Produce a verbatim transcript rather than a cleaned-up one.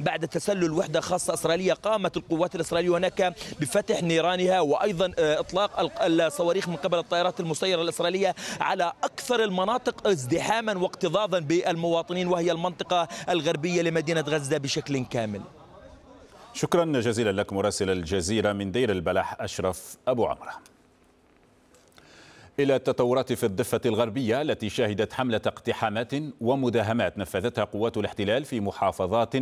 بعد تسلل وحدة خاصة إسرائيلية قامت القوات الإسرائيلية هناك بفتح نيرانها وأيضا إطلاق الصواريخ من قبل الطائرات المسيرة الإسرائيلية على أكثر المناطق ازدحاما واكتظاظا بالمواطنين، وهي المنطقة الغربية لمدينة غزة بشكل كامل. شكرا جزيلا لك مراسل الجزيرة من دير البلح أشرف أبو عمرة. إلى التطورات في الضفة الغربية التي شهدت حملة اقتحامات ومداهمات نفذتها قوات الاحتلال في محافظات